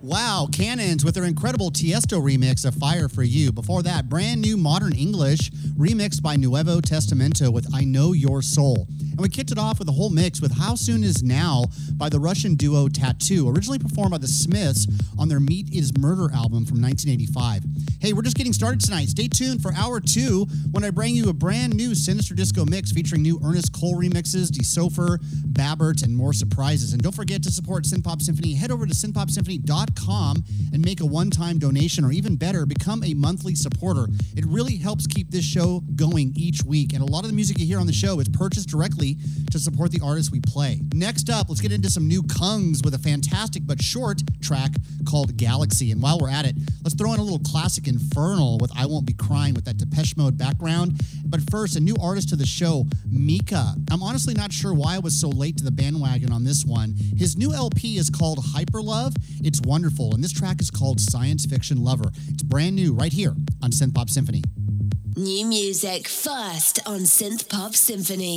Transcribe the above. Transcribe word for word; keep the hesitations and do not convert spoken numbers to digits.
Wow, Cannons with their incredible Tiesto remix of Fire for You. Before that, brand new Modern English remixed by Nuevo Testamento with I Know Your Soul. And we kicked it off with a whole mix with How Soon Is Now by the Russian duo Tattoo, originally performed by the Smiths on their Meat Is Murder album from nineteen eighty-five. Hey, we're just getting started tonight. Stay tuned for hour two when I bring you a brand new Sinister Disco mix featuring new Ernest Cole remixes, DeSofer, Babbert, and more surprises. And don't forget to support Synthpop Symphony. Head over to synthpop symphony dot com and make a one-time donation, or even better, become a monthly supporter. It really helps keep this show going each week, and a lot of the music you hear on the show is purchased directly to support the artists we play. Next up, let's get into some new Kungs with a fantastic but short track called Galaxy. And while we're at it, let's throw in a little classic Infernal with I Won't Be Crying with that Depeche Mode background. But first, a new artist to the show, Mika. I'm honestly not sure why I was so late to the bandwagon on this one. His new L P is called Hyperlove. It's wonderful, and this track is called Science Fiction Lover. It's brand new right here on Synthpop Symphony. New music first on Synthpop Symphony.